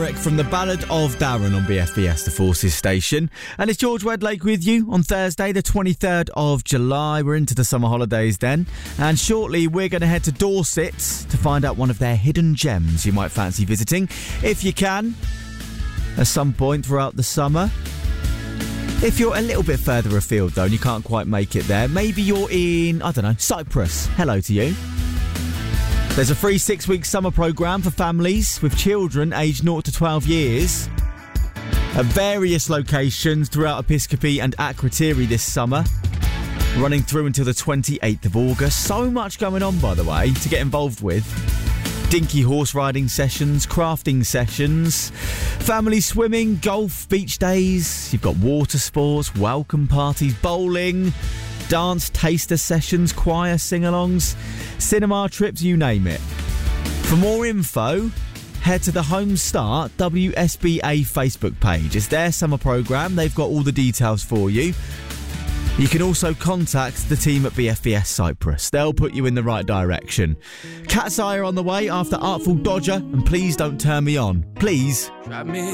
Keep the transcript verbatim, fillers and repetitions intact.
From the Ballad of Darren on B F B S, the Forces station. And it's George Wedlake with you on Thursday, the twenty-third of July. We're into the summer holidays then. And shortly we're going to head to Dorset to find out one of their hidden gems you might fancy visiting, if you can, at some point throughout the summer. If you're a little bit further afield though and you can't quite make it there, maybe you're in, I don't know, Cyprus. Hello to you. There's a free six-week summer programme for families with children aged zero to twelve years at various locations throughout Episcopi and Akrotiri this summer, running through until the twenty-eighth of August. So much going on, by the way, to get involved with. Dinky horse riding sessions, crafting sessions, family swimming, golf, beach days. You've got water sports, welcome parties, bowling, dance taster sessions, choir sing-alongs, cinema trips, you name it. For more info, head to the Home Start W S B A Facebook page. It's their summer programme. They've got all the details for you. You can also contact the team at B F B S Cyprus. They'll put you in the right direction. Cat's Eye are on the way after Artful Dodger and Please Don't Turn Me On. Please.